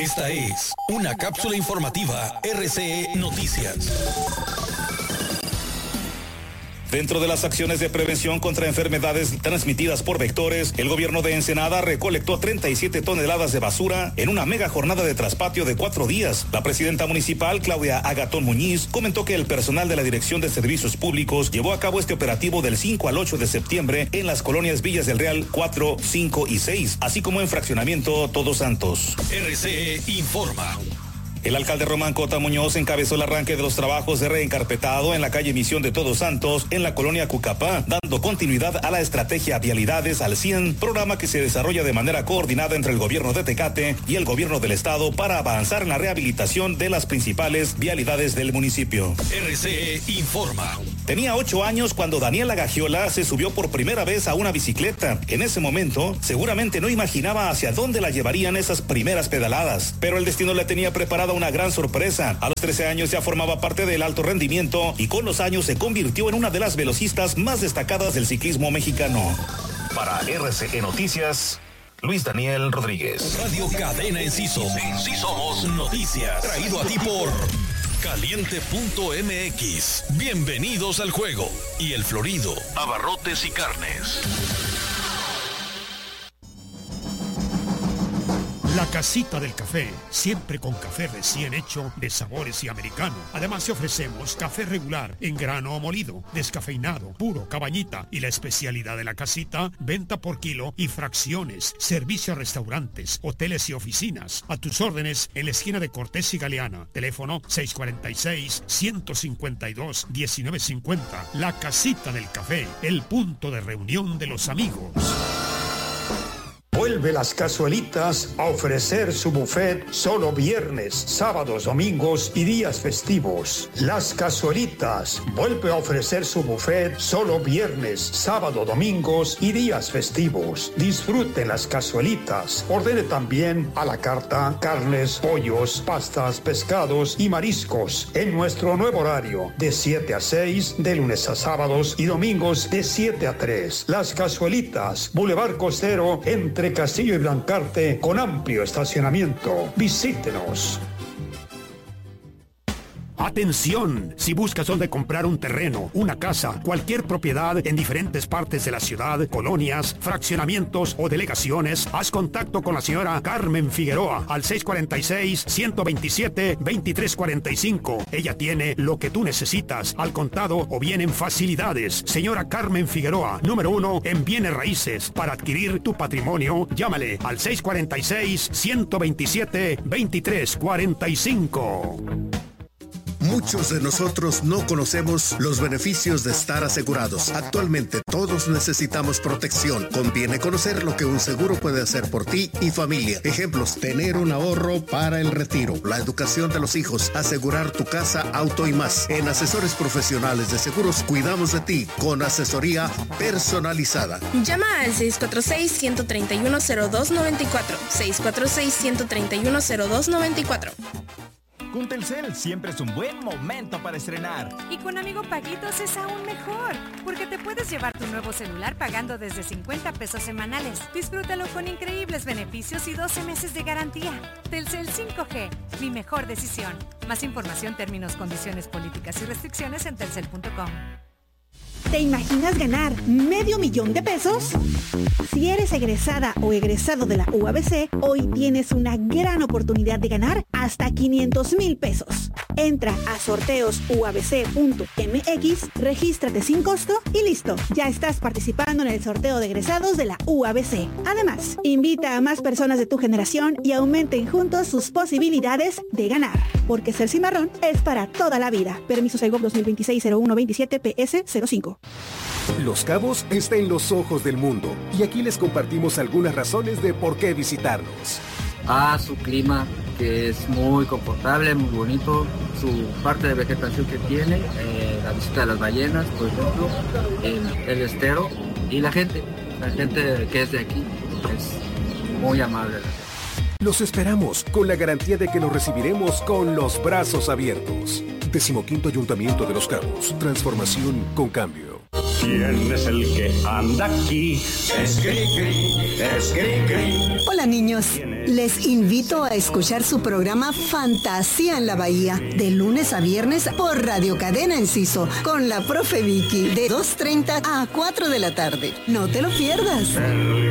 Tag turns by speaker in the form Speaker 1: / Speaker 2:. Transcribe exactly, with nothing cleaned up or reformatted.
Speaker 1: Esta es una cápsula informativa R C E Noticias.
Speaker 2: Dentro de las acciones de prevención contra enfermedades transmitidas por vectores, el gobierno de Ensenada recolectó treinta y siete toneladas de basura en una mega jornada de traspatio de cuatro días. La presidenta municipal, Claudia Agatón Muñiz, comentó que el personal de la Dirección de Servicios Públicos llevó a cabo este operativo del cinco al ocho de septiembre en las colonias Villas del Real cuatro, cinco y seis, así como en fraccionamiento Todos Santos.
Speaker 1: R C E informa.
Speaker 2: El alcalde Román Cota Muñoz encabezó el arranque de los trabajos de reencarpetado en la calle Misión de Todos Santos, en la colonia Cucapá, dando continuidad a la estrategia Vialidades al cien, programa que se desarrolla de manera coordinada entre el gobierno de Tecate y el gobierno del estado para avanzar en la rehabilitación de las principales vialidades del municipio.
Speaker 1: R C E informa.
Speaker 2: Tenía ocho años cuando Daniela Gagiola se subió por primera vez a una bicicleta. En ese momento, seguramente no imaginaba hacia dónde la llevarían esas primeras pedaladas, pero el destino le tenía preparada una gran sorpresa. A los trece años ya formaba parte del alto rendimiento y con los años se convirtió en una de las velocistas más destacadas del ciclismo mexicano.
Speaker 1: Para R C E Noticias, Luis Daniel Rodríguez. Radio Cadena Enciso. En sí somos noticias. Traído a ti por Caliente punto M X. Bienvenidos al juego. Y El Florido, abarrotes y carnes.
Speaker 3: La Casita del Café, siempre con café recién hecho de sabores y americano. Además te ofrecemos café regular en grano o molido, descafeinado, puro, cabañita y la especialidad de la casita, venta por kilo y fracciones, servicio a restaurantes, hoteles y oficinas. A tus órdenes en la esquina de Cortés y Galeana. Teléfono seis cuatro seis, uno cinco dos, uno nueve cinco cero. La Casita del Café, el punto de reunión de los amigos.
Speaker 4: Vuelve Las Cazuelitas a ofrecer su buffet solo viernes, sábados, domingos y días festivos. Las Cazuelitas vuelve a ofrecer su buffet solo viernes, sábado, domingos y días festivos. Disfrute Las Cazuelitas. Ordene también a la carta carnes, pollos, pastas, pescados y mariscos en nuestro nuevo horario de siete a seis, de lunes a sábados y domingos de siete a tres. Las Cazuelitas, Boulevard Costero, entre Castillo y Blancarte, con amplio estacionamiento. Visítenos.
Speaker 3: ¡Atención! Si buscas dónde comprar un terreno, una casa, cualquier propiedad en diferentes partes de la ciudad, colonias, fraccionamientos o delegaciones, haz contacto con la señora Carmen Figueroa al seis cuatro seis, uno dos siete, dos tres cuatro cinco. Ella tiene lo que tú necesitas, al contado o bien en facilidades. Señora Carmen Figueroa, número uno en bienes raíces. Para adquirir tu patrimonio, llámale al seis cuatro seis, uno dos siete, dos tres cuatro cinco.
Speaker 5: Muchos de nosotros no conocemos los beneficios de estar asegurados. Actualmente todos necesitamos protección. Conviene conocer lo que un seguro puede hacer por ti y familia. Ejemplos: tener un ahorro para el retiro, la educación de los hijos, asegurar tu casa, auto y más. En Asesores Profesionales de Seguros cuidamos de ti con asesoría personalizada.
Speaker 6: Llama al seis cuatro seis, uno tres uno, cero dos nueve cuatro. seis cuatro seis, uno tres uno, cero dos nueve cuatro.
Speaker 7: Con Telcel siempre es un buen momento para estrenar.
Speaker 8: Y con Amigo Paguitos es aún mejor, porque te puedes llevar tu nuevo celular pagando desde cincuenta pesos semanales. Disfrútalo con increíbles beneficios y doce meses de garantía. Telcel cinco G, mi mejor decisión. Más información, términos, condiciones, políticas y restricciones en telcel punto com.
Speaker 9: ¿Te imaginas ganar medio millón de pesos? Si eres egresada o egresado de la U A B C, hoy tienes una gran oportunidad de ganar hasta quinientos mil pesos. Entra a sorteos u a b c punto m x, regístrate sin costo y listo. Ya estás participando en el sorteo de egresados de la U A B C. Además, invita a más personas de tu generación y aumenten juntos sus posibilidades de ganar. Porque ser cimarrón es para toda la vida. Permiso Segov dos mil veintiséis cero uno veintisiete P S cero cinco.
Speaker 10: Los Cabos está en los ojos del mundo y aquí les compartimos algunas razones de por qué visitarnos.
Speaker 11: A su clima, que es muy confortable, muy bonito, su parte de vegetación que tiene, eh, la visita de las ballenas, por ejemplo, el, el estero y la gente, la gente que es de aquí es muy amable.
Speaker 10: Los esperamos con la garantía de que los recibiremos con los brazos abiertos. Decimoquinto Ayuntamiento de Los Cabos. Transformación con cambio.
Speaker 12: ¿Quién es el que anda aquí? Es Gri Gri, es Gri Gri.
Speaker 13: Hola niños.
Speaker 12: ¿Quién es? Les invito a escuchar su programa Fantasía en la Bahía, de lunes a viernes por Radio Cadena Enciso, con la profe Vicky, de dos treinta a cuatro de la tarde. No te lo pierdas.